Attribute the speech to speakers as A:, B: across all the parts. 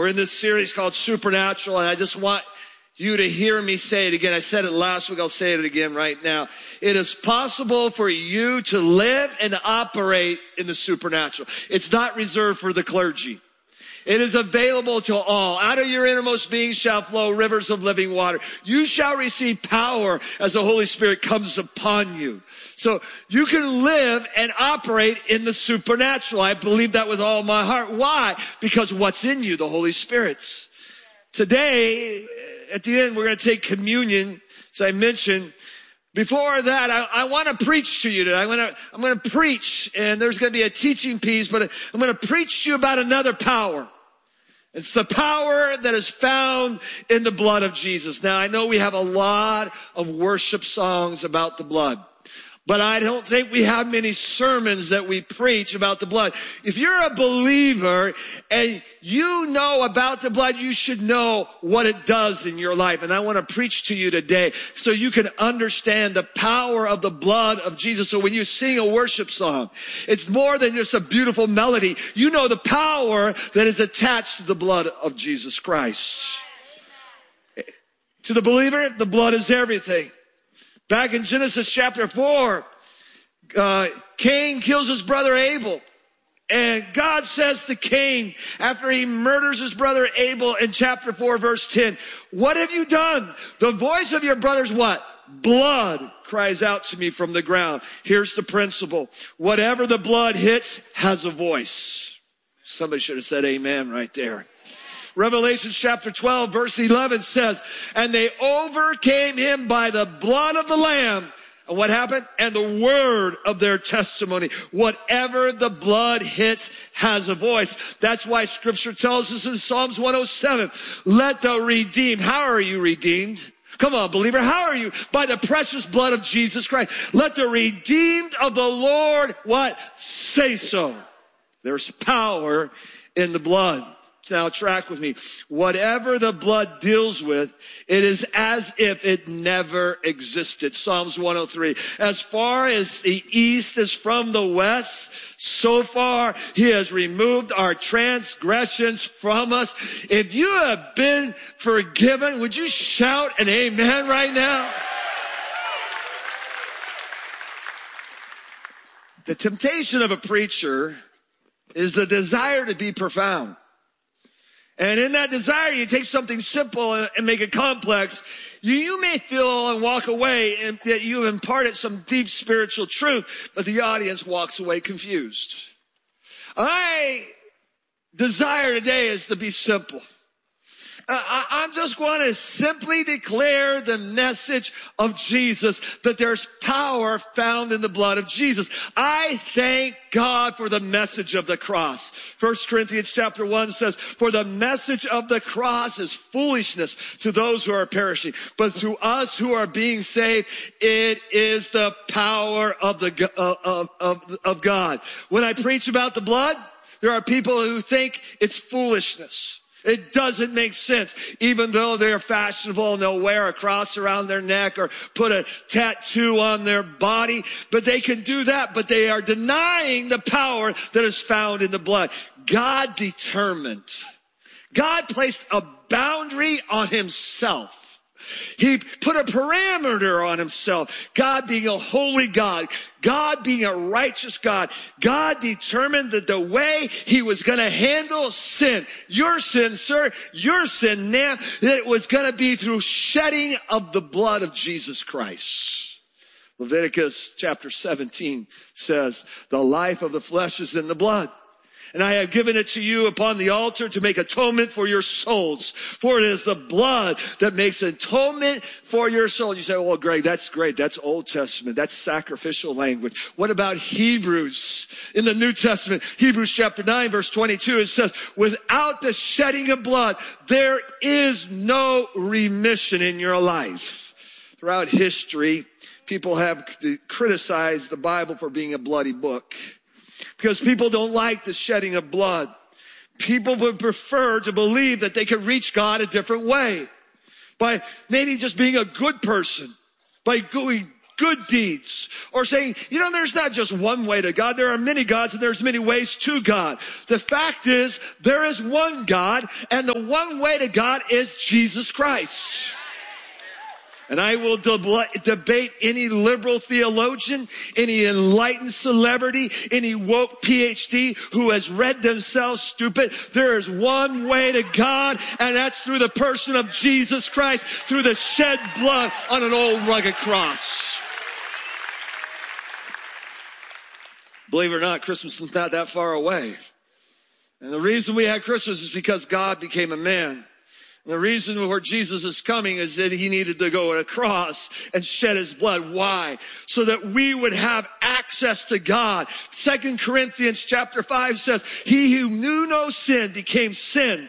A: We're in this series called Supernatural, and I just want you to hear me say it again. I said it last week. I'll say it again right now. It is possible for you to live and operate in the supernatural. It's not reserved for the clergy. It is available to all. Out of your innermost being shall flow rivers of living water. You shall receive power as the Holy Spirit comes upon you. So you can live and operate in the supernatural. I believe that with all my heart. Why? Because what's in you, the Holy Spirit's. Today, at the end, we're going to take communion, as I mentioned. Before that, I want to preach to you today. I'm going to preach, and there's going to be a teaching piece, but I'm going to preach to you about another power. It's the power that is found in the blood of Jesus. Now, I know we have a lot of worship songs about the blood, but I don't think we have many sermons that we preach about the blood. If you're a believer and you know about the blood, you should know what it does in your life. And I want to preach to you today so you can understand the power of the blood of Jesus. So when you sing a worship song, it's more than just a beautiful melody. You know the power that is attached to the blood of Jesus Christ. To the believer, the blood is everything. Back in Genesis chapter 4, Cain kills his brother Abel. And God says to Cain, after he murders his brother Abel in chapter 4, verse 10, what have you done? The voice of your brother's what? Blood cries out to me from the ground. Here's the principle. Whatever the blood hits has a voice. Somebody should have said amen right there. Revelation chapter 12 verse 11 says, and they overcame him by the blood of the Lamb. And what happened? And the word of their testimony. Whatever the blood hits has a voice. That's why scripture tells us in Psalms 107, let the redeemed. How are you redeemed? Come on, believer. How are you? By the precious blood of Jesus Christ. Let the redeemed of the Lord, what? Say so. There's power in the blood. Now track with me. Whatever the blood deals with, it is as if it never existed. Psalms 103. As far as the east is from the west, so far he has removed our transgressions from us. If you have been forgiven, would you shout an amen right now? The temptation of a preacher is the desire to be profound. And in that desire, you take something simple and make it complex. You may feel and walk away and that you have imparted some deep spiritual truth, but the audience walks away confused. My desire today is to be simple. I'm just going to simply declare the message of Jesus, that there's power found in the blood of Jesus. I thank God for the message of the cross. 1 Corinthians chapter 1 says, for the message of the cross is foolishness to those who are perishing, but to us who are being saved, it is the power of of God. When I preach about the blood, there are people who think it's foolishness. It doesn't make sense, even though they're fashionable and they'll wear a cross around their neck or put a tattoo on their body. But they can do that, but they are denying the power that is found in the blood. God determined. God placed a boundary on himself. He put a parameter on himself. God being a holy God, God being a righteous God, God determined that the way he was going to handle sin, your sin, sir, your sin, ma'am, that it was going to be through shedding of the blood of Jesus Christ. Leviticus chapter 17 says, the life of the flesh is in the blood. And I have given it to you upon the altar to make atonement for your souls. For it is the blood that makes atonement for your soul. You say, well, Greg, that's great. That's Old Testament. That's sacrificial language. What about Hebrews? In the New Testament, Hebrews chapter 9, verse 22, it says, without the shedding of blood, there is no remission in your life. Throughout history, people have criticized the Bible for being a bloody book. Because people don't like the shedding of blood. People would prefer to believe that they can reach God a different way. By maybe just being a good person. By going good deeds, or saying, there's not just one way to God. There are many gods and there's many ways to God. The fact is, there is one God, and the one way to God is Jesus Christ. And I will debate any liberal theologian, any enlightened celebrity, any woke PhD who has read themselves stupid. There is one way to God, and that's through the person of Jesus Christ, through the shed blood on an old rugged cross. Believe it or not, Christmas is not that far away. And the reason we had Christmas is because God became a man. And the reason where Jesus is coming is that he needed to go to a cross and shed his blood. Why? So that we would have access to God. 2 Corinthians chapter 5 says, he who knew no sin became sin.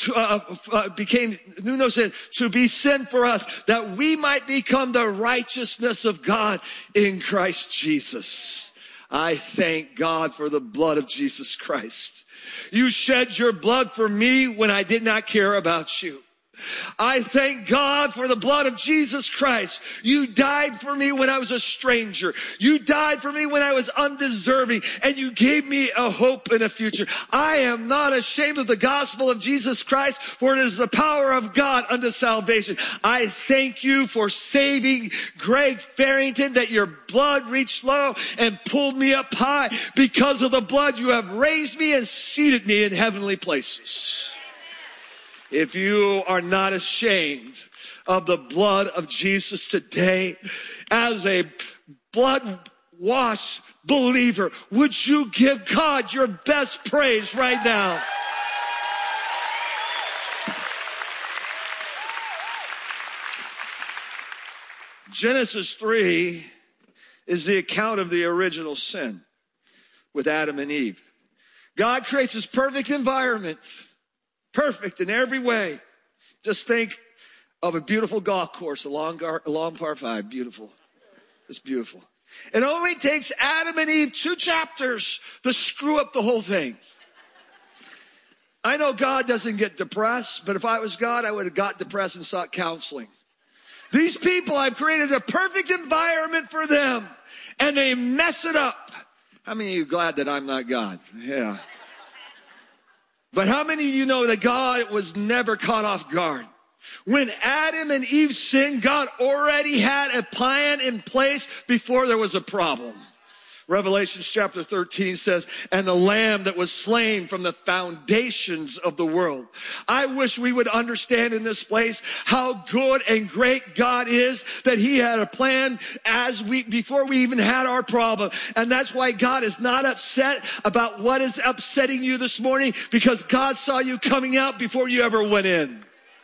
A: Knew no sin to be sin for us, that we might become the righteousness of God in Christ Jesus. I thank God for the blood of Jesus Christ. You shed your blood for me when I did not care about you. I thank God for the blood of Jesus Christ. You died for me when I was a stranger. You died for me when I was undeserving, and you gave me a hope and a future. I am not ashamed of the gospel of Jesus Christ, for it is the power of God unto salvation. I thank you for saving Greg Farrington, that your blood reached low and pulled me up high. Because of the blood, you have raised me and seated me in heavenly places. If you are not ashamed of the blood of Jesus today, as a blood-washed believer, would you give God your best praise right now? Genesis 3 is the account of the original sin with Adam and Eve. God creates this perfect environment. Perfect in every way. Just think of a beautiful golf course along par 5. Beautiful. It's beautiful. It only takes Adam and Eve 2 chapters to screw up the whole thing. I know God doesn't get depressed, but if I was God, I would have got depressed and sought counseling. These people, I've created a perfect environment for them, and they mess it up. How many of you are glad that I'm not God? Yeah. But how many of you know that God was never caught off guard? When Adam and Eve sinned, God already had a plan in place before there was a problem. Revelation chapter 13 says, and the lamb that was slain from the foundations of the world. I wish we would understand in this place how good and great God is, that he had a plan before we even had our problem. And that's why God is not upset about what is upsetting you this morning, because God saw you coming out before you ever went in.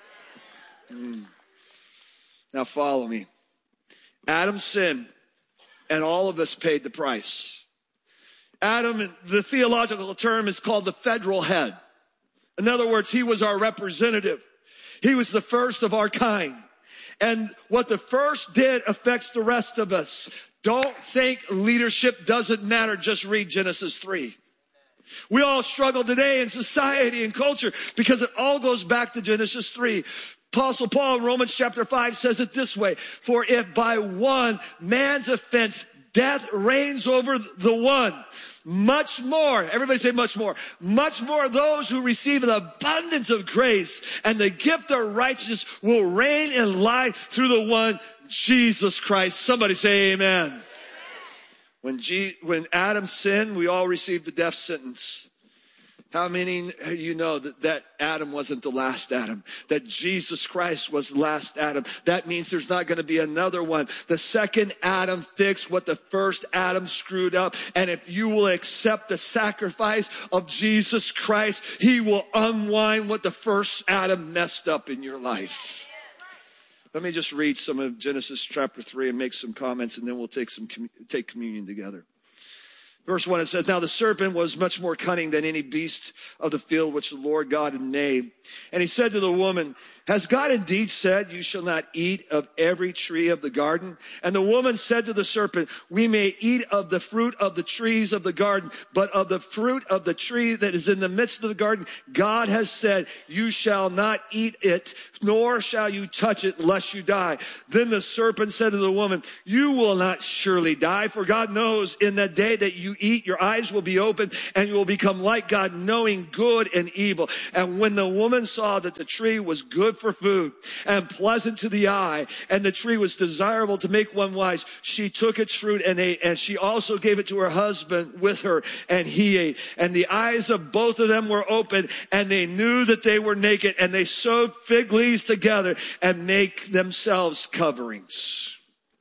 A: Now follow me. Adam sinned, and all of us paid the price. Adam, the theological term is called the federal head. In other words, he was our representative. He was the first of our kind. And what the first did affects the rest of us. Don't think leadership doesn't matter. Just read Genesis 3. We all struggle today in society and culture because it all goes back to Genesis 3. Apostle Paul in Romans chapter 5 says it this way, for if by one man's offense death reigns over the one, much more, everybody say much more those who receive an abundance of grace and the gift of righteousness will reign in life through the one, Jesus Christ. Somebody say amen. When Adam sinned, we all received the death sentence. How many of you know that Adam wasn't the last Adam? That Jesus Christ was the last Adam. That means there's not going to be another one. The second Adam fixed what the first Adam screwed up. And if you will accept the sacrifice of Jesus Christ, he will unwind what the first Adam messed up in your life. Let me just read some of Genesis chapter 3 and make some comments, and then we'll take communion together. Verse 1, it says, now the serpent was much more cunning than any beast of the field which the Lord God had made. And he said to the woman, Has God indeed said, you shall not eat of every tree of the garden? And the woman said to the serpent, we may eat of the fruit of the trees of the garden, but of the fruit of the tree that is in the midst of the garden, God has said, you shall not eat it, nor shall you touch it, lest you die. Then the serpent said to the woman, you will not surely die, for God knows in the day that you eat, your eyes will be opened, and you will become like God, knowing good and evil. And when the woman saw that the tree was good for food and pleasant to the eye, and the tree was desirable to make one wise, she took its fruit and ate, and she also gave it to her husband with her, and he ate. And the eyes of both of them were opened, and they knew that they were naked, and they sewed fig leaves together and make themselves coverings.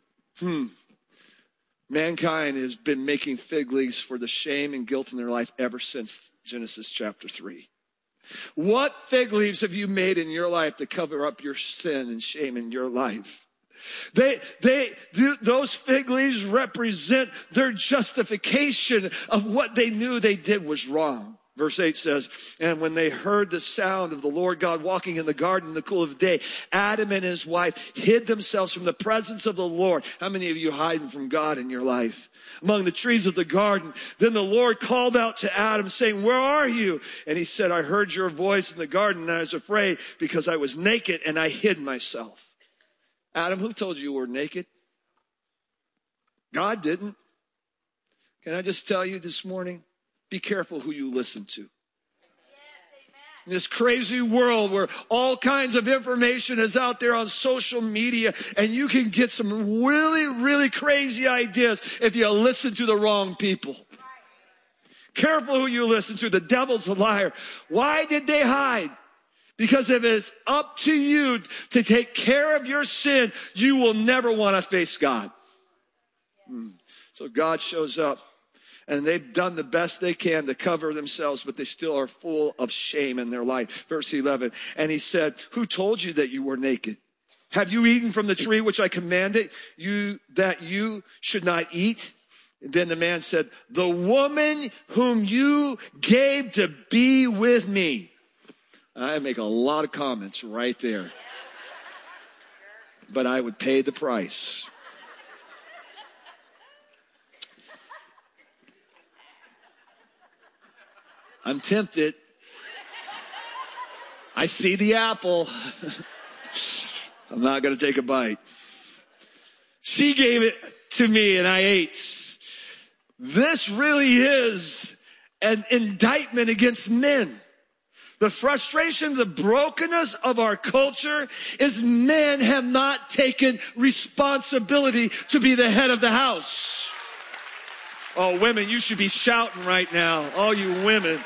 A: Mankind has been making fig leaves for the shame and guilt in their life ever since Genesis chapter 3. What fig leaves have you made in your life to cover up your sin and shame in your life? Those fig leaves represent their justification of what they knew they did was wrong. Verse 8 says, and when they heard the sound of the Lord God walking in the garden in the cool of the day, Adam and his wife hid themselves from the presence of the Lord. How many of you hiding from God in your life? Among the trees of the garden. Then the Lord called out to Adam saying, where are you? And he said, I heard your voice in the garden and I was afraid because I was naked and I hid myself. Adam, who told you you were naked? God didn't. Can I just tell you this morning? Be careful who you listen to. In this crazy world where all kinds of information is out there on social media, and you can get some really, really crazy ideas if you listen to the wrong people. Careful who you listen to. The devil's a liar. Why did they hide? Because if it's up to you to take care of your sin, you will never want to face God. So God shows up. And they've done the best they can to cover themselves, but they still are full of shame in their life. Verse 11, and he said, who told you that you were naked? Have you eaten from the tree which I commanded you that you should not eat? And then the man said, the woman whom you gave to be with me. I make a lot of comments right there. But I would pay the price. I'm tempted. I see the apple. I'm not going to take a bite. She gave it to me and I ate. This really is an indictment against men. The frustration, the brokenness of our culture is men have not taken responsibility to be the head of the house. Oh, women, you should be shouting right now. All you women.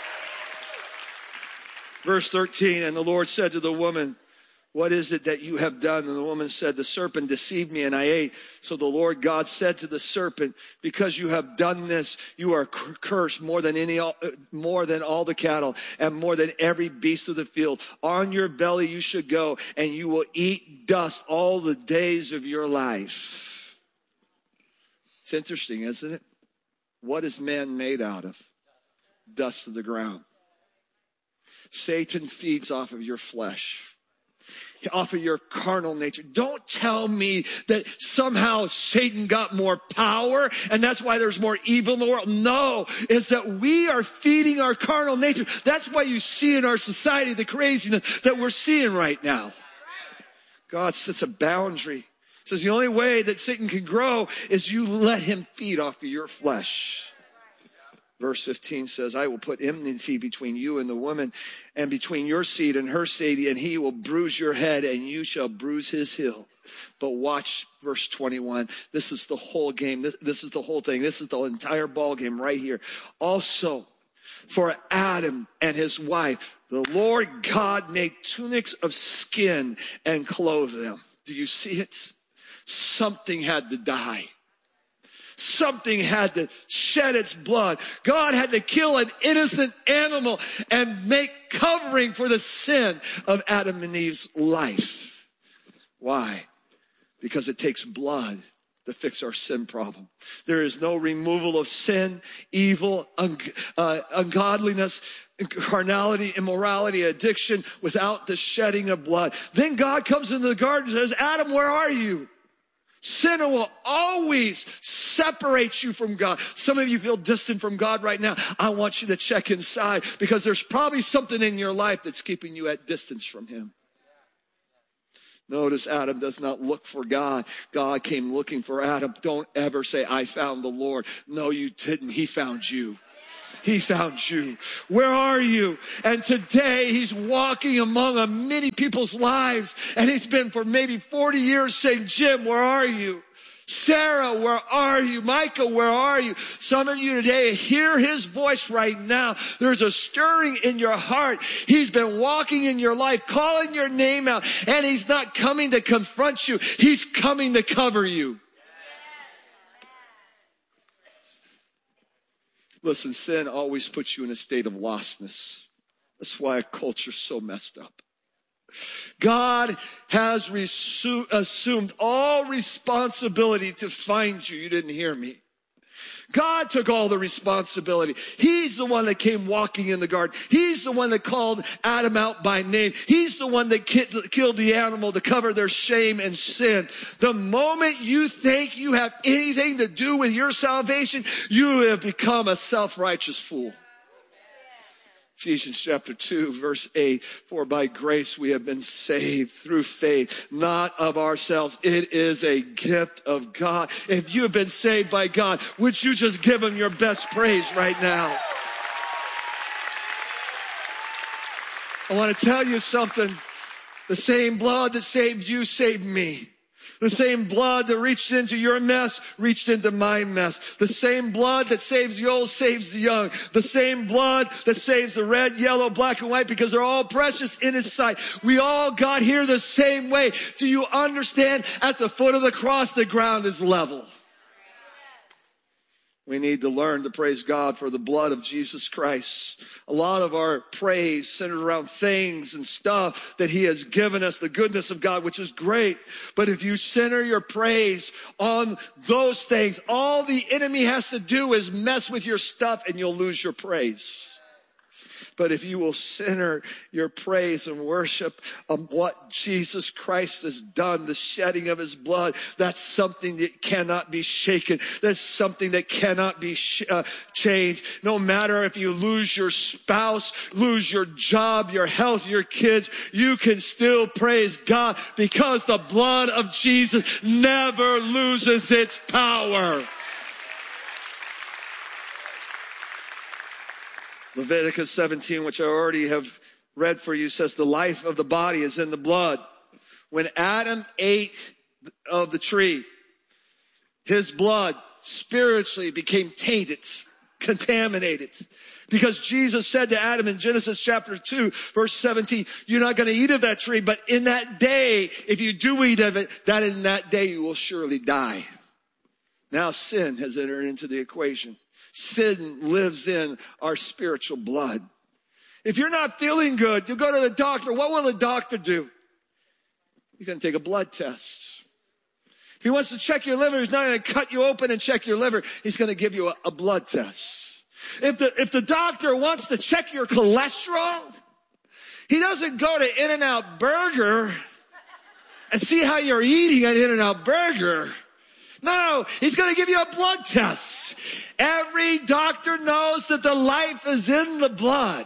A: Verse 13, and the Lord said to the woman, what is it that you have done? And the woman said, the serpent deceived me and I ate. So the Lord God said to the serpent, because you have done this, you are cursed more than all the cattle and more than every beast of the field. On your belly you should go and you will eat dust all the days of your life. It's interesting, isn't it? What is man made out of? Dust of the ground. Satan feeds off of your flesh, off of your carnal nature. Don't tell me that somehow Satan got more power and that's why there's more evil in the world. No, it's that we are feeding our carnal nature. That's why you see in our society the craziness that we're seeing right now. God sets a boundary. Says the only way that Satan can grow is you let him feed off of your flesh. Verse 15 says, I will put enmity between you and the woman and between your seed and her seed, and he will bruise your head and you shall bruise his heel. But watch verse 21. This is the whole game. This is the whole thing. This is the entire ball game right here. Also, for Adam and his wife, the Lord God made tunics of skin and clothed them. Do you see it? Something had to die. Something had to shed its blood. God had to kill an innocent animal and make covering for the sin of Adam and Eve's life. Why? Because it takes blood to fix our sin problem. There is no removal of sin, evil, ungodliness carnality, immorality, addiction without the shedding of blood. Then God comes into the garden and says, Adam, where are you? Sin will always separate you from God. Some of you feel distant from God right now. I want you to check inside because there's probably something in your life that's keeping you at distance from him. Notice Adam does not look for God. God came looking for Adam. Don't ever say, I found the Lord. No, you didn't. He found you. He found you. Where are you? And today he's walking among many people's lives. And he's been for maybe 40 years saying, Jim, where are you? Sarah, where are you? Micah, where are you? Some of you today hear his voice right now. There's a stirring in your heart. He's been walking in your life, calling your name out. And he's not coming to confront you. He's coming to cover you. Listen, sin always puts you in a state of lostness. That's why our culture's so messed up. God has assumed all responsibility to find you. You didn't hear me. God took all the responsibility. He's the one that came walking in the garden. He's the one that called Adam out by name. He's the one that killed the animal to cover their shame and sin. The moment you think you have anything to do with your salvation, you have become a self-righteous fool. Ephesians chapter 2, verse 8, for by grace we have been saved through faith, not of ourselves. It is a gift of God. If you have been saved by God, would you just give him your best praise right now? I want to tell you something. The same blood that saved you saved me. The same blood that reached into your mess, reached into my mess. The same blood that saves the old, saves the young. The same blood that saves the red, yellow, black, and white, because they're all precious in his sight. We all got here the same way. Do you understand? At the foot of the cross, the ground is level. We need to learn to praise God for the blood of Jesus Christ. A lot of our praise centered around things and stuff that he has given us, the goodness of God, which is great. But if you center your praise on those things, all the enemy has to do is mess with your stuff and you'll lose your praise. But if you will center your praise and worship on what Jesus Christ has done, the shedding of his blood, that's something that cannot be shaken. That's something that cannot be changed. No matter if you lose your spouse, lose your job, your health, your kids, you can still praise God because the blood of Jesus never loses its power. Leviticus 17, which I already have read for you, says the life of the body is in the blood. When Adam ate of the tree, his blood spiritually became tainted, contaminated. Because Jesus said to Adam in Genesis chapter 2, verse 17, you're not going to eat of that tree, but in that day, if you do eat of it, that in that day you will surely die. Now sin has entered into the equation. Sin lives in our spiritual blood. If you're not feeling good, you go to the doctor. What will the doctor do? He's going to take a blood test. If he wants to check your liver, he's not going to cut you open and check your liver. He's going to give you a blood test. If the doctor wants to check your cholesterol, he doesn't go to In-N-Out Burger and see how you're eating at In-N-Out Burger. No, he's going to give you a blood test. Every doctor knows that the life is in the blood.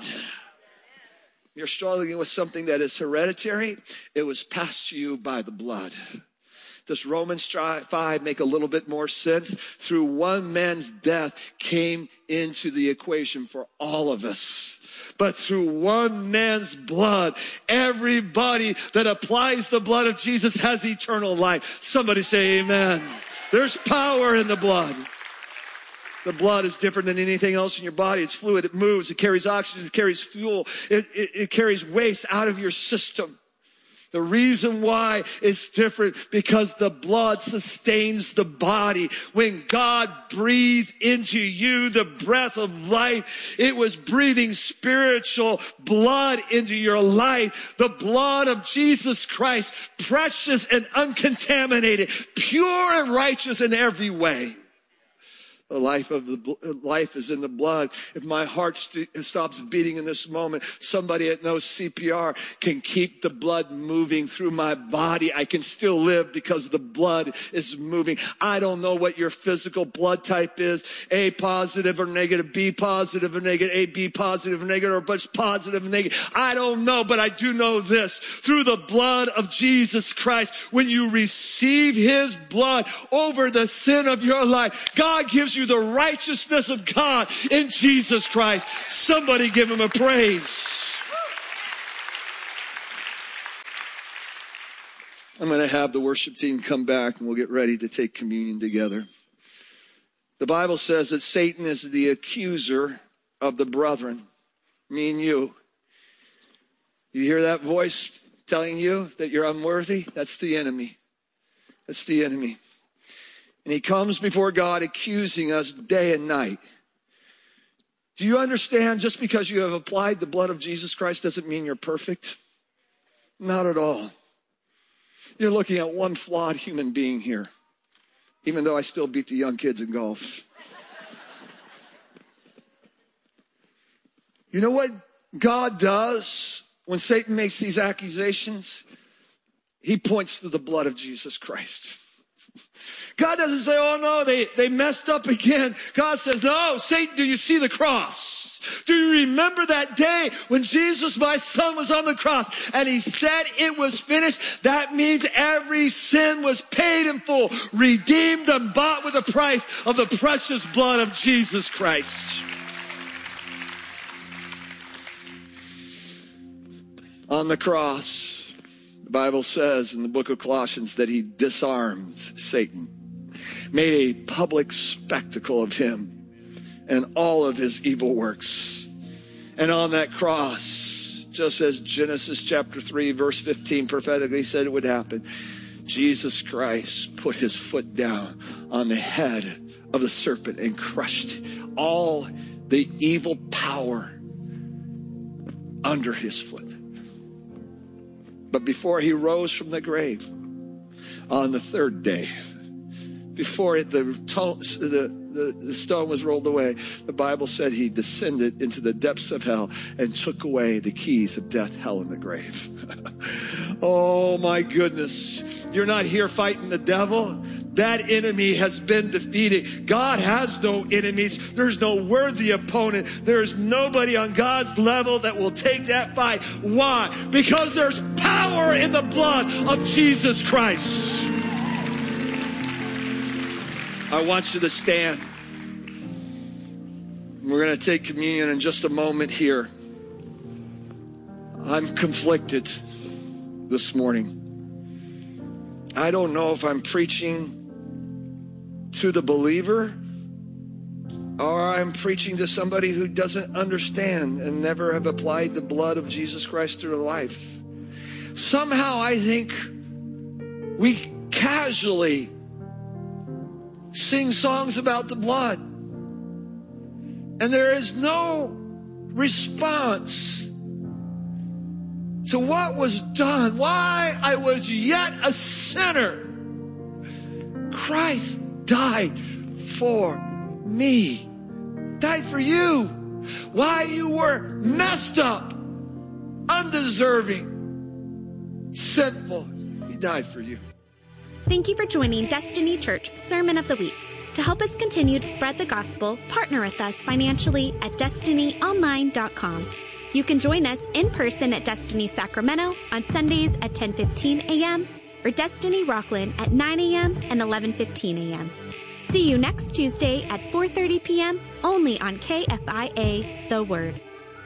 A: You're struggling with something that is hereditary. It was passed to you by the blood. Does Romans 5 make a little bit more sense? Through one man's death came into the equation for all of us. But through one man's blood, everybody that applies the blood of Jesus has eternal life. Somebody say amen. There's power in the blood. The blood is different than anything else in your body. It's fluid. It moves. It carries oxygen. It carries fuel. It carries waste out of your system. The reason why it's different because the blood sustains the body. When God breathed into you the breath of life, it was breathing spiritual blood into your life. The blood of Jesus Christ, precious and uncontaminated, pure and righteous in every way. Life is in the blood. If my heart stops beating in this moment, somebody that knows CPR can keep the blood moving through my body. I can still live because the blood is moving. I don't know what your physical blood type is, A positive or negative, B positive or negative, AB positive or negative, or bunch positive and negative. I don't know, but I do know this. Through the blood of Jesus Christ, when you receive his blood over the sin of your life, God gives you the righteousness of God in Jesus Christ. Somebody give him a praise. I'm going to have the worship team come back and we'll get ready to take communion together. The Bible says that Satan is the accuser of the brethren, me and you. You hear that voice telling you that you're unworthy? That's the enemy. That's the enemy. And he comes before God accusing us day and night. Do you understand? Just because you have applied the blood of Jesus Christ doesn't mean you're perfect. Not at all. You're looking at one flawed human being here, even though I still beat the young kids in golf. You know what God does when Satan makes these accusations? He points to the blood of Jesus Christ. God doesn't say, oh no, they messed up again. God says, no, Satan, do you see the cross? Do you remember that day when Jesus, my son, was on the cross and he said it was finished? That means every sin was paid in full, redeemed and bought with the price of the precious blood of Jesus Christ. On the cross, the Bible says in the book of Colossians that he disarmed Satan, made a public spectacle of him and all of his evil works. And on that cross, just as Genesis chapter 3, verse 15 prophetically said it would happen, Jesus Christ put his foot down on the head of the serpent and crushed all the evil power under his foot. But before he rose from the grave on the third day, before the stone was rolled away, the Bible said he descended into the depths of hell and took away the keys of death, hell, and the grave. Oh my goodness. You're not here fighting the devil. That enemy has been defeated. God has no enemies. There's no worthy opponent. There's nobody on God's level that will take that fight. Why? Because there's power in the blood of Jesus Christ. I want you to stand. We're going to take communion in just a moment here. I'm conflicted this morning. I don't know if I'm preaching to the believer or I'm preaching to somebody who doesn't understand and never have applied the blood of Jesus Christ to their life. Somehow I think we casually sing songs about the blood, and there is no response to what was done. Why I was yet a sinner, Christ died for me, died for you. Why you were messed up, undeserving, sinful, he died for you.
B: Thank you for joining Destiny Church Sermon of the Week. To help us continue to spread the gospel, partner with us financially at destinyonline.com. You can join us in person at Destiny Sacramento on Sundays at 10:15 a.m. or Destiny Rockland at 9 a.m. and 11:15 a.m. See you next Tuesday at 4:30 p.m. only on KFIA The Word.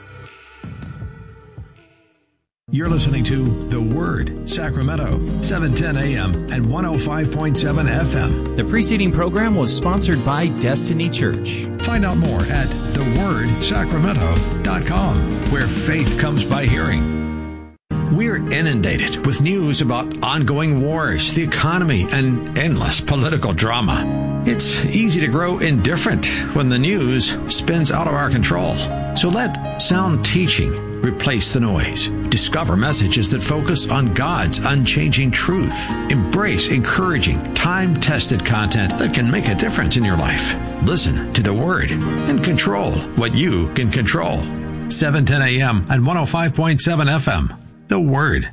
C: You're listening to The Word, Sacramento, 710 AM and 105.7 FM.
D: The preceding program was sponsored by Destiny Church.
C: Find out more at thewordsacramento.com, where faith comes by hearing. We're inundated with news about ongoing wars, the economy, and endless political drama. It's easy to grow indifferent when the news spins out of our control. So let sound teaching Replace the noise. Discover messages that focus on God's unchanging truth. Embrace encouraging, time-tested content that can make a difference in your life. Listen to the Word and control what you can control. 710 AM and 105.7 FM. The Word.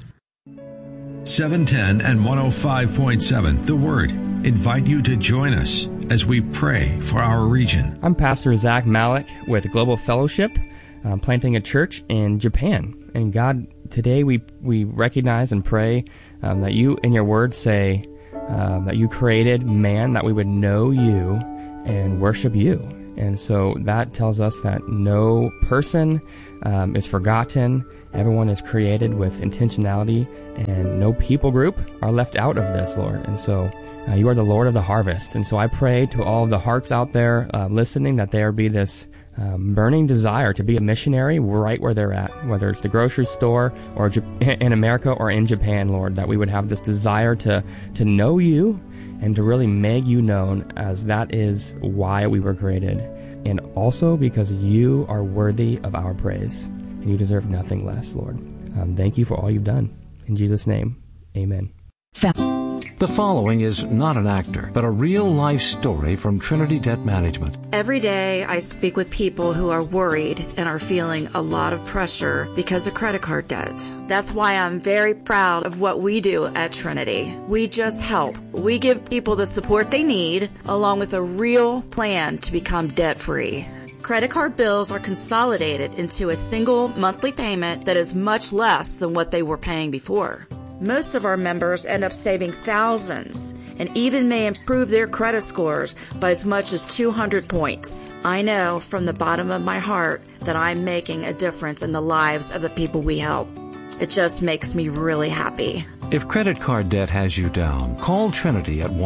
C: 710 and 105.7. The Word. Invite you to join us as we pray for our region.
E: I'm Pastor Zach Malik with Global Fellowship, planting a church in Japan. And God, today we recognize and pray that you in your word say that you created man that we would know you and worship you. And so that tells us that no person is forgotten. Everyone is created with intentionality, and no people group are left out of this, Lord. And so you are the Lord of the harvest. And so I pray to all of the hearts out there listening that there be this burning desire to be a missionary right where they're at, whether it's the grocery store or in America or in Japan, Lord, that we would have this desire to know you and to really make you known, as that is why we were created. And also because you are worthy of our praise and you deserve nothing less, Lord. Thank you for all you've done. In Jesus' name, amen.
F: The following is not an actor, but a real-life story from Trinity Debt Management.
G: Every day I speak with people who are worried and are feeling a lot of pressure because of credit card debt. That's why I'm very proud of what we do at Trinity. We just help. We give people the support they need, along with a real plan to become debt-free. Credit card bills are consolidated into a single monthly payment that is much less than what they were paying before. Most of our members end up saving thousands and even may improve their credit scores by as much as 200 points. I know from the bottom of my heart that I'm making a difference in the lives of the people we help. It just makes me really happy.
F: If credit card debt has you down, call Trinity at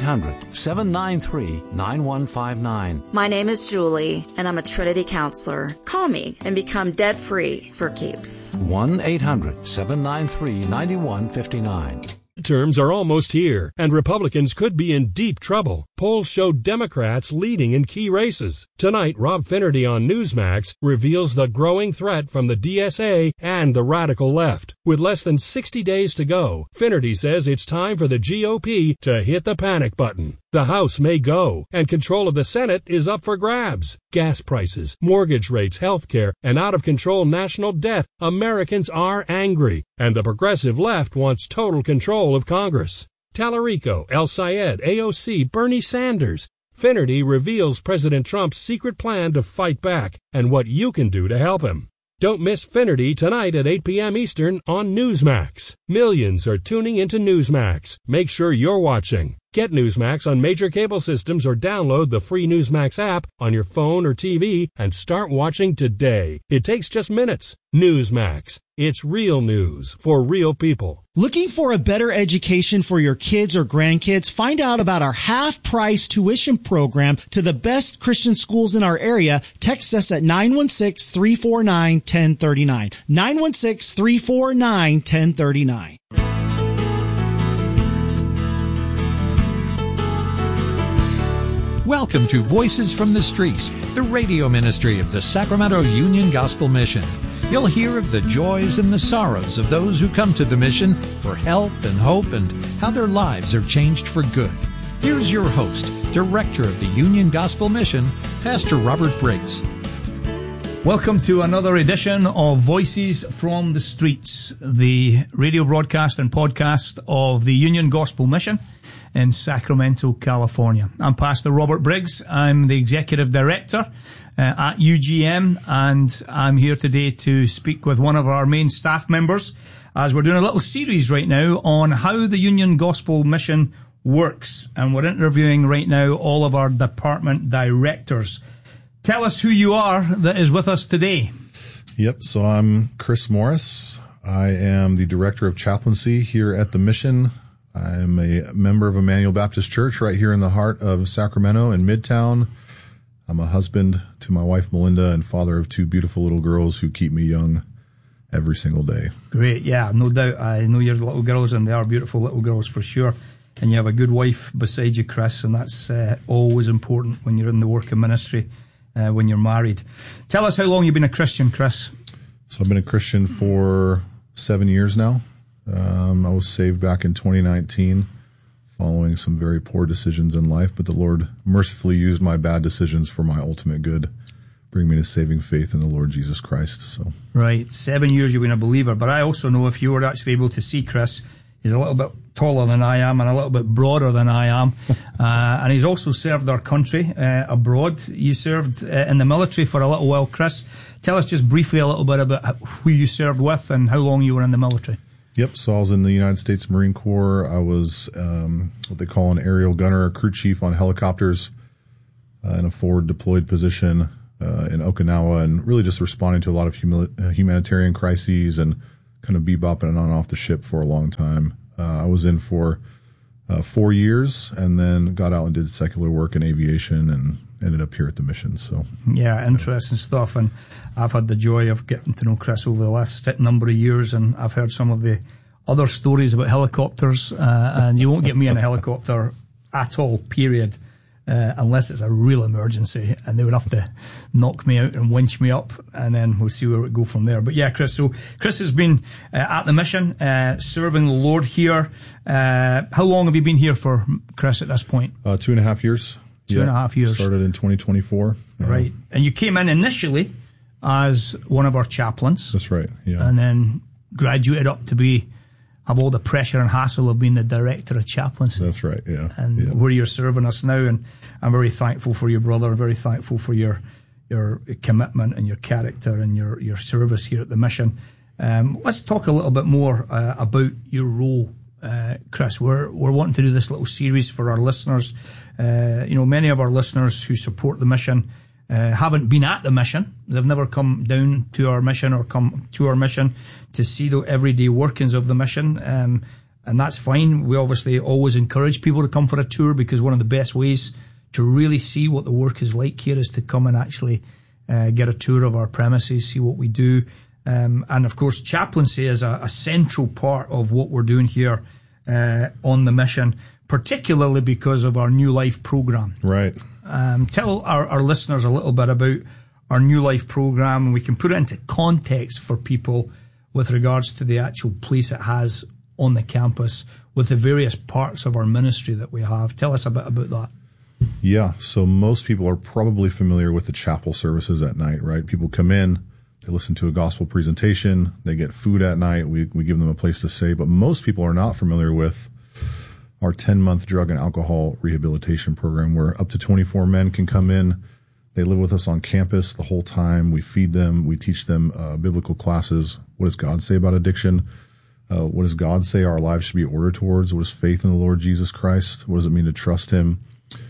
F: 1-800-793-9159.
G: My name is Julie, and I'm a Trinity counselor. Call me and become debt-free for keeps.
F: 1-800-793-9159.
H: Midterms are almost here, and Republicans could be in deep trouble. Polls show Democrats leading in key races. Tonight, Rob Finnerty on Newsmax reveals the growing threat from the DSA and the radical left. With less than 60 days to go, Finnerty says it's time for the GOP to hit the panic button. The House may go, and control of the Senate is up for grabs. Gas prices, mortgage rates, health care, and out-of-control national debt. Americans are angry, and the progressive left wants total control of Congress. Tallarico, El Sayed, AOC, Bernie Sanders. Finnerty reveals President Trump's secret plan to fight back and what you can do to help him. Don't miss Finnerty tonight at 8 p.m. Eastern on Newsmax. Millions are tuning into Newsmax. Make sure you're watching. Get Newsmax on major cable systems or download the free Newsmax app on your phone or TV and start watching today. It takes just minutes. Newsmax. It's real news for real people.
I: Looking for a better education for your kids or grandkids? Find out about our half-price tuition program to the best Christian schools in our area. Text us at 916-349-1039. 916-349-1039.
C: Welcome to Voices from the Streets, the radio ministry of the Sacramento Union Gospel Mission. You'll hear of the joys and the sorrows of those who come to the mission for help and hope and how their lives are changed for good. Here's your host, Director of the Union Gospel Mission, Pastor Robert Briggs.
J: Welcome to another edition of Voices from the Streets, the radio broadcast and podcast of the Union Gospel Mission in Sacramento, California. I'm Pastor Robert Briggs. I'm the Executive Director at UGM, and I'm here today to speak with one of our main staff members as we're doing a little series right now on how the Union Gospel Mission works, and we're interviewing right now all of our department directors. Tell us who you are that is with us today.
K: Yep, so I'm Chris Morris. I am the Director of Chaplaincy here at the Mission. I'm a member of Emmanuel Baptist Church right here in the heart of Sacramento in Midtown. I'm a husband to my wife, Melinda, and father of two beautiful little girls who keep me young every single day.
J: Great, yeah, no doubt. I know your little girls, and they are beautiful little girls for sure. And you have a good wife beside you, Chris, and that's always important when you're in the work of ministry, when you're married. Tell us how long you've been a Christian, Chris.
K: So I've been a Christian for 7 years now. I was saved back in 2019 following some very poor decisions in life, but the Lord mercifully used my bad decisions for my ultimate good, bring me to saving faith in the Lord Jesus Christ. So
J: right, 7 years you've been a believer, but I also know if you were actually able to see Chris, he's a little bit taller than I am and a little bit broader than I am, and he's also served our country abroad. You served in the military for a little while, Chris. Tell us just briefly a little bit about who you served with and how long you were in the military.
K: Yep, so I was in the United States Marine Corps. I was what they call an aerial gunner, crew chief on helicopters in a forward deployed position in Okinawa, and really just responding to a lot of humanitarian crises and kind of bebopping on and off the ship for a long time. I was in for 4 years and then got out and did secular work in aviation and ended up here at the mission. So
J: yeah, interesting stuff. And I've had the joy of getting to know Chris over the last number of years, and I've heard some of the other stories about helicopters, and you won't get me in a helicopter at all, period, unless it's a real emergency, and they would have to knock me out and winch me up, and then we'll see where we go from there. But yeah, Chris, so Chris has been at the mission, serving the Lord here. How long have you been here for, Chris, at this point?
K: 2.5 years.
J: 2.5 years.
K: Started in 2024.
J: Right. And you came in initially as one of our chaplains.
K: That's right, yeah.
J: And then graduated up to have all the pressure and hassle of being the director of chaplaincy.
K: That's right, yeah.
J: And where you're serving us now, and I'm very thankful for your brother, very thankful for your commitment and your character and your service here at the mission. Let's talk a little bit more about your role, Chris. We're wanting to do this little series for our listeners. Many of our listeners who support the mission haven't been at the mission. They've never come down to our mission or come to our mission to see the everyday workings of the mission. And that's fine. We obviously always encourage people to come for a tour, because one of the best ways to really see what the work is like here is to come and actually get a tour of our premises, see what we do. And of course, chaplaincy is a central part of what we're doing here on the mission, particularly because of our New Life program.
K: Right.
J: Tell our listeners a little bit about our New Life program, and we can put it into context for people with regards to the actual place it has on the campus with the various parts of our ministry that we have. Tell us a bit about that.
K: Yeah, so most people are probably familiar with the chapel services at night, right? People come in, they listen to a gospel presentation, they get food at night, we give them a place to stay, but most people are not familiar with our 10-month drug and alcohol rehabilitation program, where up to 24 men can come in. They live with us on campus the whole time. We feed them. We teach them biblical classes. What does God say about addiction? What does God say our lives should be ordered towards? What is faith in the Lord Jesus Christ? What does it mean to trust him?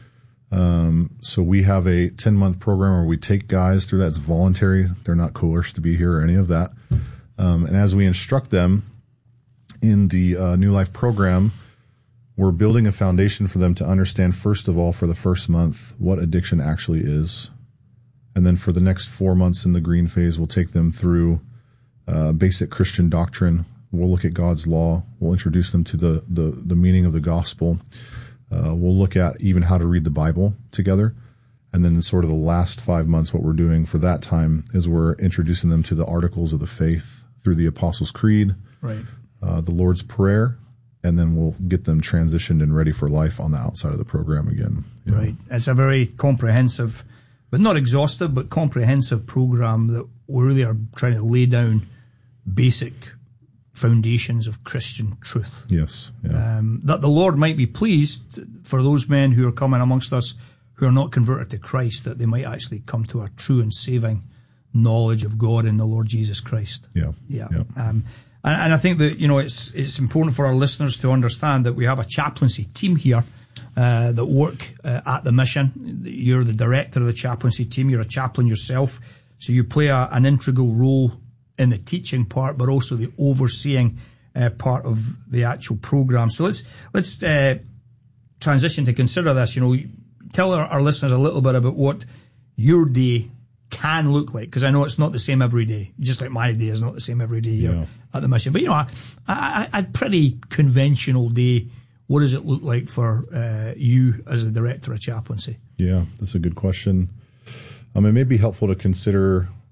K: So we have a 10-month program where we take guys through that. It's voluntary. They're not coerced to be here or any of that. And as we instruct them in the New Life program, we're building a foundation for them to understand, first of all, for the first month, what addiction actually is. And then for the next 4 months in the green phase, we'll take them through basic Christian doctrine. We'll look at God's law. We'll introduce them to the meaning of the gospel. We'll look at even how to read the Bible together. And then sort of the last 5 months, what we're doing for that time is we're introducing them to the articles of the faith through the Apostles' Creed,
J: right,
K: the Lord's Prayer, and then we'll get them transitioned and ready for life on the outside of the program again.
J: Right. It's a very comprehensive, but not exhaustive, but comprehensive program that we really are trying to lay down basic foundations of Christian truth.
K: Yes. Yeah.
J: That the Lord might be pleased for those men who are coming amongst us who are not converted to Christ, that they might actually come to a true and saving knowledge of God in the Lord Jesus Christ.
K: Yeah.
J: Yeah. And I think that, it's important for our listeners to understand that we have a chaplaincy team here that work at the mission. You're the director of the chaplaincy team. You're a chaplain yourself. So you play an integral role in the teaching part, but also the overseeing part of the actual program. So let's transition to consider this. Tell our listeners a little bit about what your day can look like, because I know it's not the same every day, just like my day is not the same every day here at the mission. But a pretty conventional day. What does it look like for you as the director of chaplaincy?
K: Yeah, that's a good question. It may be helpful to consider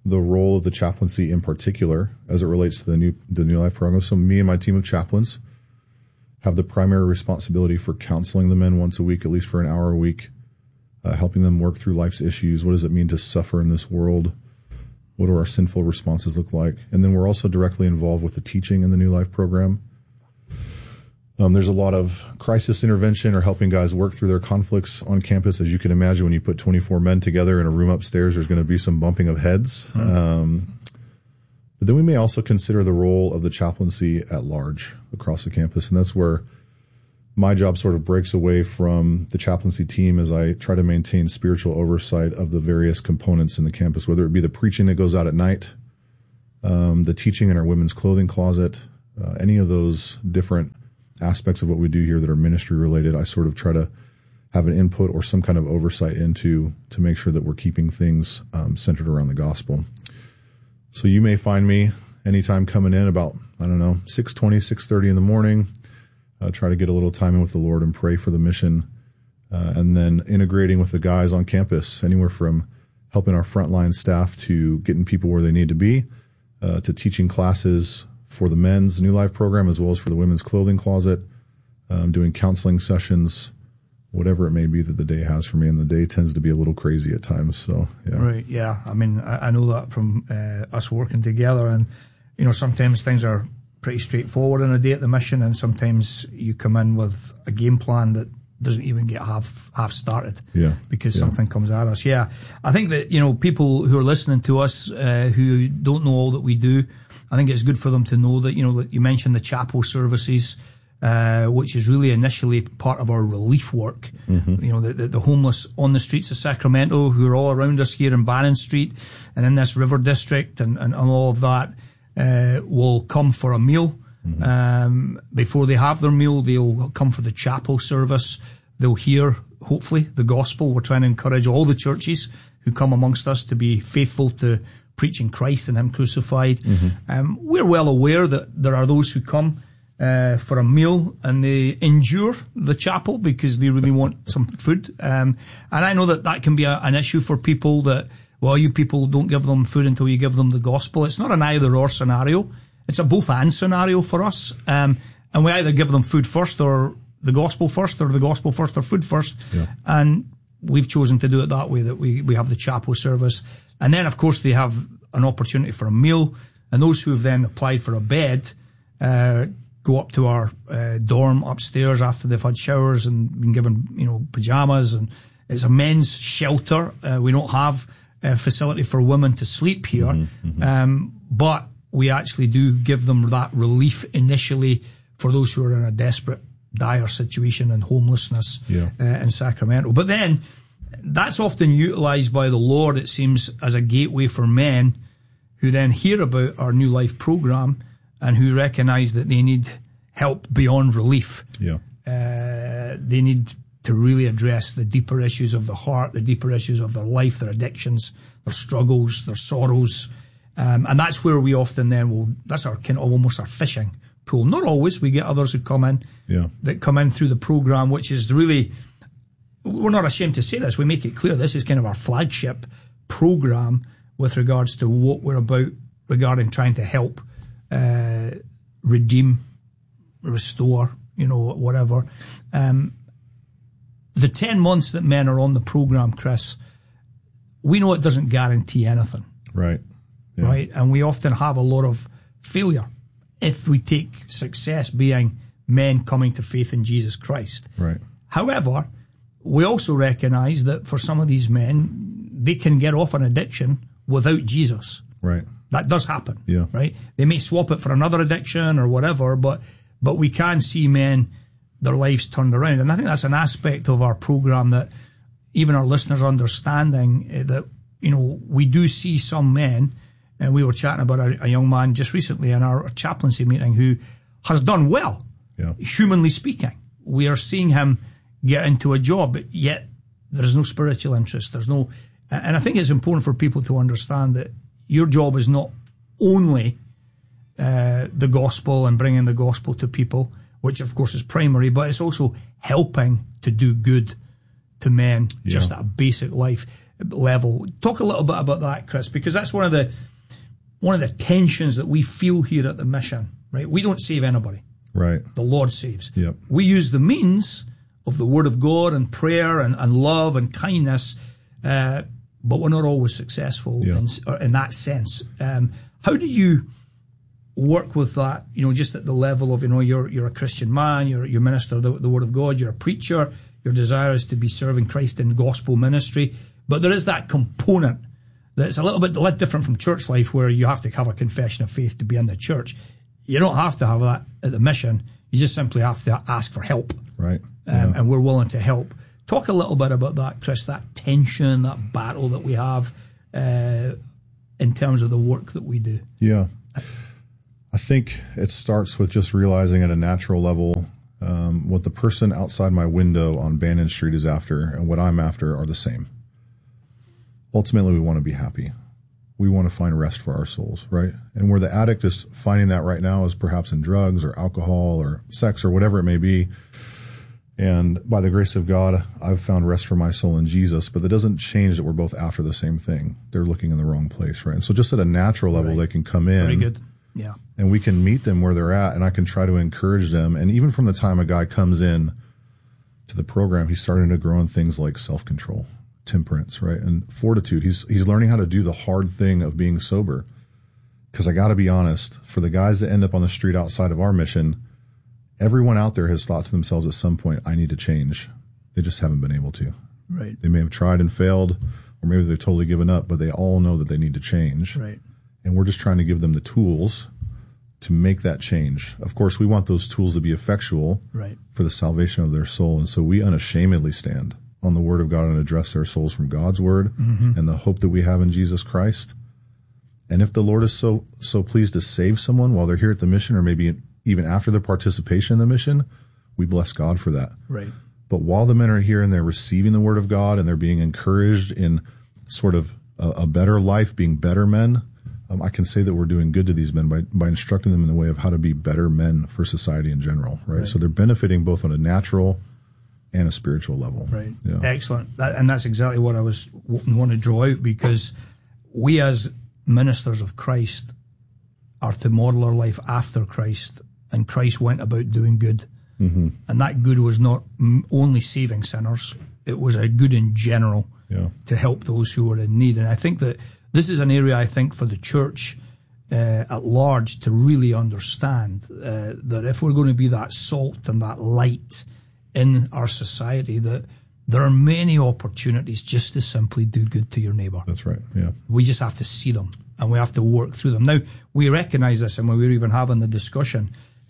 K: the role of the chaplaincy in particular as it relates to the New Life program. So me and my team of chaplains have the primary responsibility for counseling the men once a week, at least for an hour a week, helping them work through life's issues. What does it mean to suffer in this world? What do our sinful responses look like? And then we're also directly involved with the teaching in the New Life program. There's a lot of crisis intervention or helping guys work through their conflicts on campus. As you can imagine, when you put 24 men together in a room upstairs, there's going to be some bumping of heads. But then we may also consider the role of the chaplaincy at large across the campus. And that's where my job sort of breaks away from the chaplaincy team as I try to maintain spiritual oversight of the various components in the campus, whether it be the preaching that goes out at night, the teaching in our women's clothing closet, any of those different aspects of what we do here that are ministry related. I sort of try to have an input or some kind of oversight into to make sure that we're keeping things centered around the gospel. So you may find me anytime coming in about, 6:20, 6:30 in the morning. Try to get a little time in with the Lord and pray for the mission. And then integrating with the guys on campus, anywhere from helping our frontline staff to getting people where they need to be, to teaching classes for the men's New Life program as well as for the women's clothing closet, doing counseling sessions, whatever it may be that the day has for me. And the day tends to be a little crazy at times. So, yeah.
J: Right, yeah. I mean, I know that from us working together. And, sometimes things are pretty straightforward in a day at the mission, and sometimes you come in with a game plan that doesn't even get half started because something comes at us. Yeah, I think that, people who are listening to us who don't know all that we do, I think it's good for them to know that, that you mentioned the chapel services, which is really initially part of our relief work. Mm-hmm. The homeless on the streets of Sacramento who are all around us here in Bannon Street and in this river district and all of that will come for a meal. Mm-hmm. Before they have their meal, they'll come for the chapel service. They'll hear, hopefully, the gospel. We're trying to encourage all the churches who come amongst us to be faithful to preaching Christ and Him crucified. Mm-hmm. We're well aware that there are those who come for a meal and they endure the chapel because they really want some food. And I know that can be an issue for people that, well, you people don't give them food until you give them the gospel. It's not an either-or scenario. It's a both-and scenario for us. And we either give them food first or the gospel first or food first. Yeah. And we've chosen to do it that way, that we have the chapel service. And then, of course, they have an opportunity for a meal. And those who have then applied for a bed go up to our dorm upstairs after they've had showers and been given, pajamas. And it's a men's shelter. We don't have a facility for women to sleep here. Mm-hmm. But we actually do give them that relief initially for those who are in a desperate, dire situation and homelessness in Sacramento. But then that's often utilized by the Lord, it seems, as a gateway for men who then hear about our New Life program and who recognize that they need help beyond relief. Yeah. They need to really address the deeper issues of the heart, the deeper issues of their life, their addictions, their struggles, their sorrows. And that's where we often then that's our kind of almost our fishing pool. Not always. We get others who come in, that come in through the program, which is really, we're not ashamed to say this. We make it clear this is kind of our flagship program with regards to what we're about regarding trying to help redeem, restore, whatever. The 10 months that men are on the program, Chris, we know it doesn't guarantee anything.
K: Right.
J: Yeah. Right. And we often have a lot of failure if we take success being men coming to faith in Jesus Christ.
K: Right.
J: However, we also recognize that for some of these men, they can get off an addiction without Jesus.
K: Right.
J: That does happen.
K: Yeah.
J: Right. They may swap it for another addiction or whatever, but we can see men, their lives turned around. And I think that's an aspect of our program that even our listeners understanding that, we do see some men, and we were chatting about a young man just recently in our chaplaincy meeting who has done well, humanly speaking. We are seeing him get into a job, yet there's no spiritual interest. And I think it's important for people to understand that your job is not only the gospel and bringing the gospel to people, which of course is primary, but it's also helping to do good to men, just at a basic life. level. Talk a little bit about that, Chris, because that's one of the tensions that we feel here at the mission, right? We don't save anybody.
K: Right.
J: The Lord saves.
K: Yep.
J: We use the means of the Word of God and prayer and love and kindness, but we're not always successful in that sense. How do you work with that, just at the level of, you're a Christian man, you're minister of the Word of God, you're a preacher, your desire is to be serving Christ in gospel ministry, but there is that component that's a little bit different from church life where you have to have a confession of faith to be in the church. You don't have to have that at the mission. You just simply have to ask for help.
K: Right.
J: And we're willing to help. Talk a little bit about that, Chris, that tension, that battle that we have in terms of the work that we do.
K: Yeah. I think it starts with just realizing at a natural level what the person outside my window on Bannon Street is after and what I'm after are the same. Ultimately, we want to be happy. We want to find rest for our souls, right? And where the addict is finding that right now is perhaps in drugs or alcohol or sex or whatever it may be. And by the grace of God, I've found rest for my soul in Jesus, but that doesn't change that we're both after the same thing. They're looking in the wrong place, right? And so just at a natural level, they can come in.
J: Very good. Yeah.
K: And we can meet them where they're at, and I can try to encourage them. And even from the time a guy comes in to the program, he's starting to grow in things like self-control, temperance, right? And fortitude. He's learning how to do the hard thing of being sober. Because I got to be honest, for the guys that end up on the street outside of our mission, everyone out there has thought to themselves at some point, I need to change. They just haven't been able to.
J: Right.
K: They may have tried and failed, or maybe they've totally given up, but they all know that they need to change.
J: Right.
K: And we're just trying to give them the tools to make that change. Of course, we want those tools to be effectual for the salvation of their soul. And so we unashamedly stand on the Word of God and address their souls from God's Word and the hope that we have in Jesus Christ. And if the Lord is so pleased to save someone while they're here at the mission, or maybe even after their participation in the mission, we bless God for that.
J: Right.
K: But while the men are here and they're receiving the Word of God and they're being encouraged in sort of a better life, being better men, I can say that we're doing good to these men by instructing them in the way of how to be better men for society in general, right? So they're benefiting both on a natural and a spiritual level.
J: Right.
K: Yeah.
J: Excellent. And that's exactly what I want to draw out, because we as ministers of Christ are to model our life after Christ, and Christ went about doing good. And that good was not only saving sinners, it was a good in general to help those who were in need. And I think that this is an area, I think, for the church at large to really understand that if we're going to be that salt and that light in our society, that there are many opportunities just to simply do good to your neighbour.
K: That's right, yeah.
J: We just have to see them, and we have to work through them. Now, we recognise this, and we were even having the discussion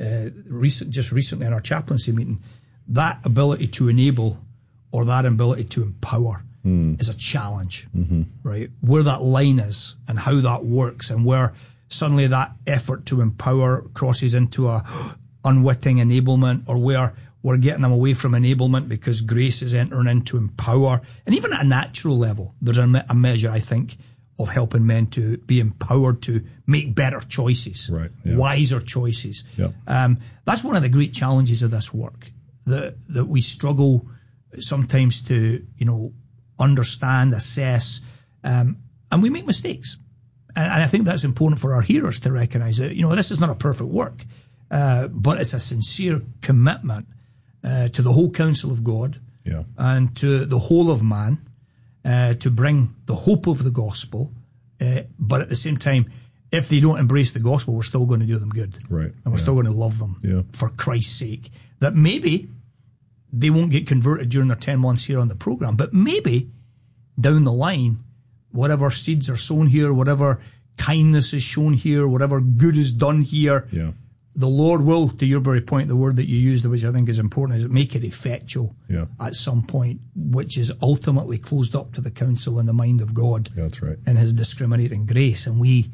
J: just recently in our chaplaincy meeting, that ability to enable or that ability to empower is a challenge, right? Where that line is and how that works, and where suddenly that effort to empower crosses into a unwitting enablement, or where we're getting them away from enablement because grace is entering into empower. And even at a natural level, there's a measure, I think, of helping men to be empowered to make better choices, wiser choices. That's one of the great challenges of this work, that we struggle sometimes to, understand, assess, and we make mistakes. And I think that's important for our hearers to recognize that, this is not a perfect work, but it's a sincere commitment to the whole counsel of God and to the whole of man, to bring the hope of the gospel. But at the same time, if they don't embrace the gospel, we're still going to do them good.
K: Right.
J: And we're still going to love them for Christ's sake. That maybe they won't get converted during their 10 months here on the program, but maybe down the line, whatever seeds are sown here, whatever kindness is shown here, whatever good is done here, the Lord will, to your very point, the word that you used, which I think is important, is make it effectual at some point, which is ultimately closed up to the counsel and the mind of God.
K: That's right.
J: And his discriminating grace. And we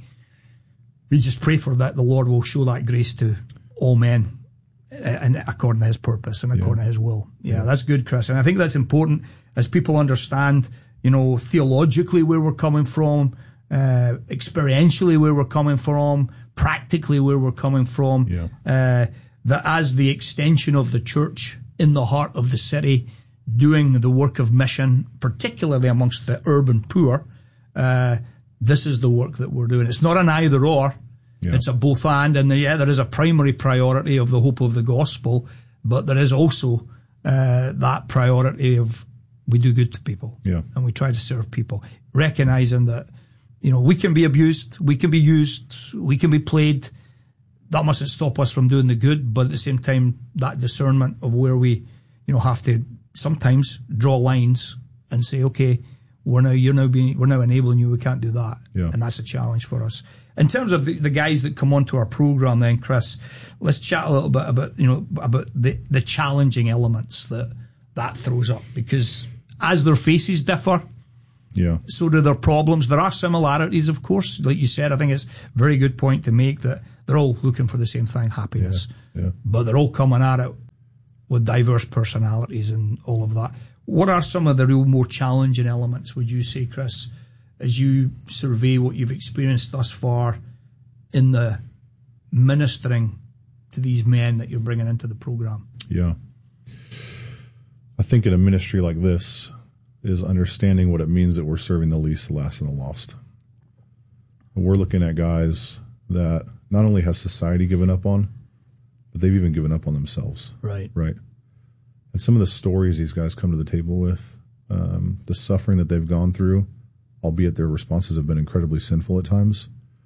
J: just pray for that the Lord will show that grace to all men, and according to his purpose and according to his will. That's good, Chris. And I think that's important as people understand, theologically where we're coming from, experientially where we're coming from, practically where we're coming from, that as the extension of the church in the heart of the city, doing the work of mission, particularly amongst the urban poor, this is the work that we're doing. It's not an either or. Yeah. It's a both and there is a primary priority of the hope of the gospel, but there is also that priority of we do good to people, and we try to serve people, recognizing that, we can be abused, we can be used, we can be played. That mustn't stop us from doing the good, but at the same time, that discernment of where we, have to sometimes draw lines and say, okay, we're now enabling you. We can't do that, and that's a challenge for us. In terms of the guys that come onto our program, then, Chris, let's chat a little bit about about the challenging elements that throws up, because as their faces differ, so do their problems. There are similarities, of course, like you said. I think it's a very good point to make that they're all looking for the same thing, happiness, but they're all coming at it with diverse personalities and all of that. What are some of the real more challenging elements, would you say, Chris, as you survey what you've experienced thus far in the ministering to these men that you're bringing into the program?
K: Yeah. I think in a ministry like this is understanding what it means that we're serving the least, the last, and the lost. And we're looking at guys that not only has society given up on, but they've even given up on themselves.
J: Right.
K: And some of the stories these guys come to the table with, the suffering that they've gone through, albeit their responses have been incredibly sinful at times,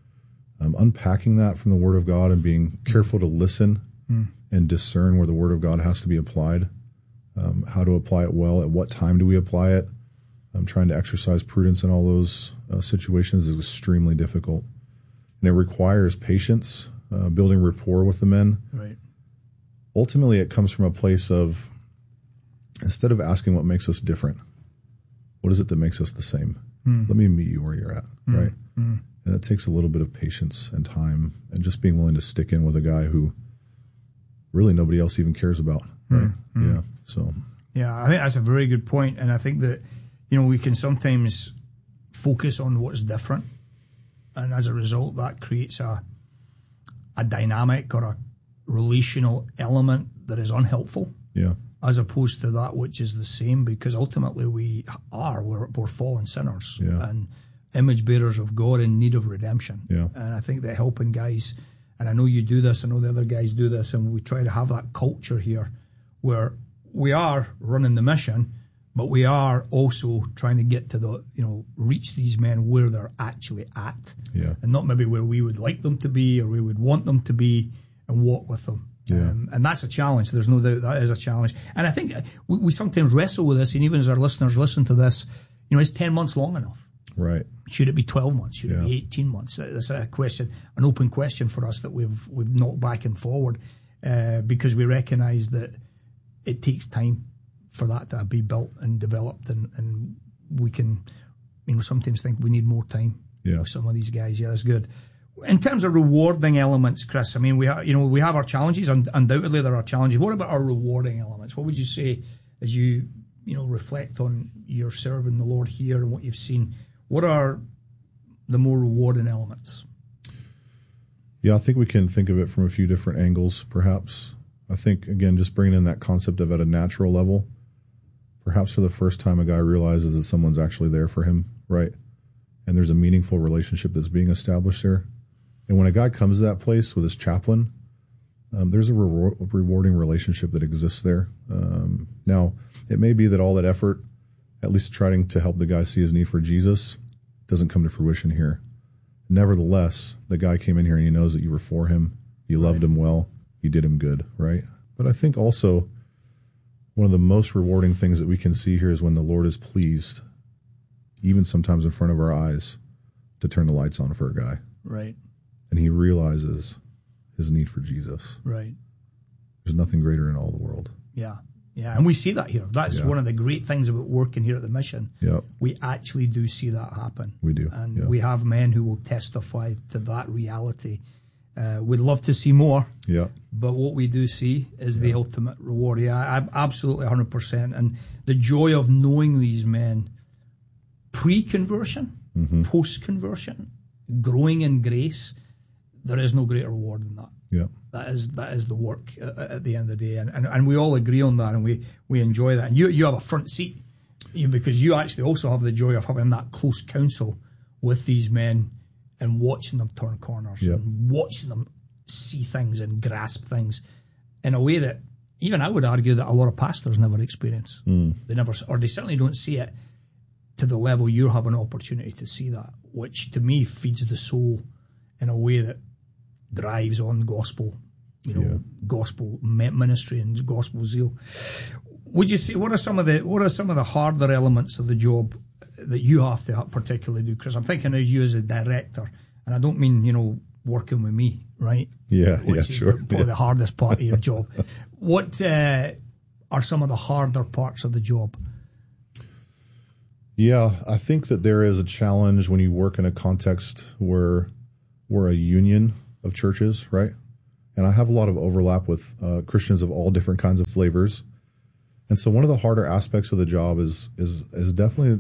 K: unpacking that from the Word of God and being careful to listen and discern where the Word of God has to be applied, how to apply it well, at what time do we apply it. Trying to exercise prudence in all those situations is extremely difficult. And it requires patience, building rapport with the men.
J: Right.
K: Ultimately, it comes from a place of, instead of asking what makes us different, what is it that makes us the same? Let me meet you where you're at, right? And it takes a little bit of patience and time and just being willing to stick in with a guy who really nobody else even cares about, right? Yeah, so.
J: Yeah, I think that's a very good point. And I think that, we can sometimes focus on what's different. And as a result, that creates a dynamic or a relational element that is unhelpful.
K: Yeah.
J: As opposed to that which is the same, because ultimately we're fallen sinners and image bearers of God in need of redemption.
K: Yeah.
J: And I think that helping guys, and I know you do this, I know the other guys do this, and we try to have that culture here where we are running the mission, but we are also trying to get to reach these men where they're actually at, and not maybe where we would like them to be or we would want them to be, and walk with them.
K: Yeah.
J: And that's a challenge. There's no doubt that is a challenge. And I think we sometimes wrestle with this, and even as our listeners listen to this, is 10 months long enough?
K: Right.
J: Should it be 12 months? Should it be 18 months? That's a question, an open question for us that we've knocked back and forward, because we recognise that it takes time for that to be built and developed, and we can, sometimes think we need more time with some of these guys. Yeah, that's good. In terms of rewarding elements, Chris, I mean, we have our challenges. Undoubtedly, there are challenges. What about our rewarding elements? What would you say as you reflect on your serving the Lord here and what you've seen? What are the more rewarding elements?
K: Yeah, I think we can think of it from a few different angles, perhaps. I think, again, just bringing in that concept of at a natural level, perhaps for the first time a guy realizes that someone's actually there for him, right? And there's a meaningful relationship that's being established there. And when a guy comes to that place with his chaplain, there's a rewarding relationship that exists there. Now, it may be that all that effort, at least trying to help the guy see his need for Jesus, doesn't come to fruition here. Nevertheless, the guy came in here and he knows that you were for him, you loved him well, you did him good, right? But I think also one of the most rewarding things that we can see here is when the Lord is pleased, even sometimes in front of our eyes, to turn the lights on for a guy.
J: Right.
K: And he realizes his need for Jesus.
J: Right.
K: There's nothing greater in all the world.
J: Yeah. Yeah. And we see that here. That's one of the great things about working here at the mission.
K: Yep.
J: We actually do see that happen.
K: We do.
J: And we have men who will testify to that reality. We'd love to see more.
K: Yeah.
J: But what we do see is the ultimate reward. Yeah, I'm absolutely 100%. And the joy of knowing these men pre-conversion, post-conversion, growing in grace, there is no greater reward than that.
K: Yeah.
J: That is the work at the end of the day, and we all agree on that, and we enjoy that. And you have a front seat, because you actually also have the joy of having that close counsel with these men and watching them turn corners, and watching them see things and grasp things in a way that even I would argue that a lot of pastors never experience. They never, or they certainly don't see it to the level you have an opportunity to see that, which to me feeds the soul in a way that drives on gospel, gospel ministry and gospel zeal. Would you say what are some of the harder elements of the job that you have to particularly do, Chris? I'm thinking of you as a director, and I don't mean working with me, right?
K: Which is
J: sure. Probably the hardest part of your job. What are some of the harder parts of the job?
K: Yeah, I think that there is a challenge when you work in a context where we're a union of churches, right? And I have a lot of overlap with Christians of all different kinds of flavors. And so one of the harder aspects of the job is definitely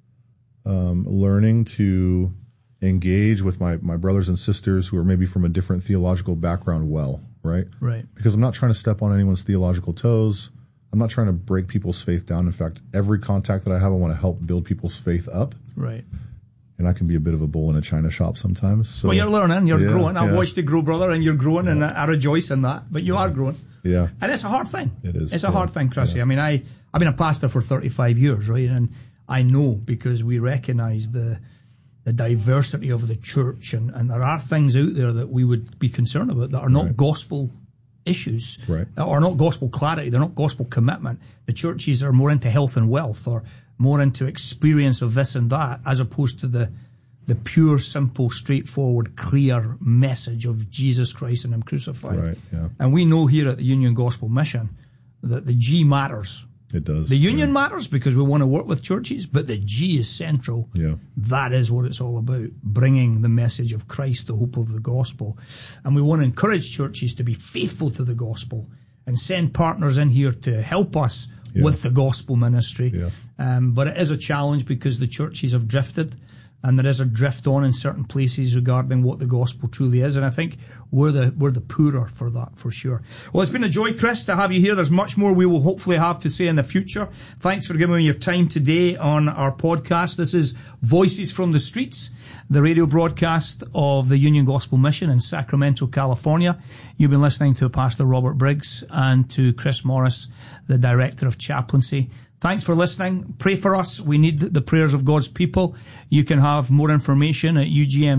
K: learning to engage with my brothers and sisters who are maybe from a different theological background well, right?
J: Right.
K: Because I'm not trying to step on anyone's theological toes. I'm not trying to break people's faith down. In fact, every contact that I have, I want to help build people's faith up.
J: Right.
K: And I can be a bit of a bull in a china shop sometimes. So,
J: well, you're learning, you're growing. I've watched you grow, brother, and you're growing, and I rejoice in that. But you are growing.
K: Yeah.
J: And it's a hard thing.
K: It is.
J: It's a hard thing, Chrissy. Yeah. I mean, I've been a pastor for 35 years, right? And I know, because we recognise the diversity of the church, and there are things out there that we would be concerned about that are not gospel issues, or not gospel clarity, they're not gospel commitment. The churches are more into health and wealth, or more into experience of this and that, as opposed to the pure, simple, straightforward, clear message of Jesus Christ and Him crucified.
K: Right, yeah.
J: And we know here at the Union Gospel Mission that the G matters.
K: It does.
J: The union matters because we want to work with churches, but the G is central.
K: Yeah.
J: That is what it's all about, bringing the message of Christ, the hope of the gospel. And we want to encourage churches to be faithful to the gospel and send partners in here to help us with the gospel ministry.
K: Yeah.
J: But it is a challenge because the churches have drifted, and there is a drift on in certain places regarding what the gospel truly is. And I think we're the poorer for that, for sure. Well, it's been a joy, Chris, to have you here. There's much more we will hopefully have to say in the future. Thanks for giving me your time today on our podcast. This is Voices from the Streets, the radio broadcast of the Union Gospel Mission in Sacramento, California. You've been listening to Pastor Robert Briggs and to Chris Morris, the Director of Chaplaincy. Thanks for listening. Pray for us. We need the prayers of God's people. You can have more information at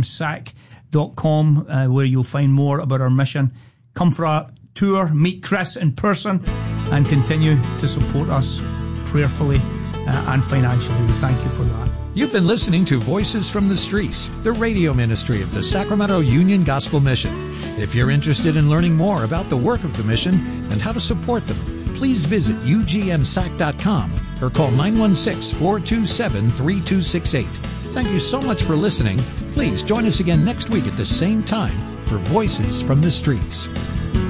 J: ugmsac.com, where you'll find more about our mission. Come for a tour, meet Chris in person, and continue to support us prayerfully and financially. We thank you for that.
C: You've been listening to Voices from the Streets, the radio ministry of the Sacramento Union Gospel Mission. If you're interested in learning more about the work of the mission and how to support them, please visit ugmsac.com or call 916-427-3268. Thank you so much for listening. Please join us again next week at the same time for Voices from the Streets.